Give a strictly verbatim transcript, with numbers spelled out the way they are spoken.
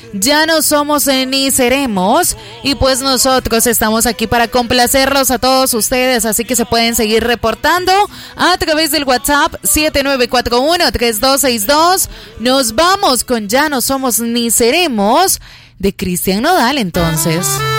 Ya no somos eh, ni seremos. Y pues nosotros estamos aquí para complacerlos a todos ustedes. Así que se pueden seguir reportando a través del WhatsApp siete nueve cuatro uno, tres dos seis dos. Nos vamos con Ya no somos ni seremos de Cristian Nodal entonces.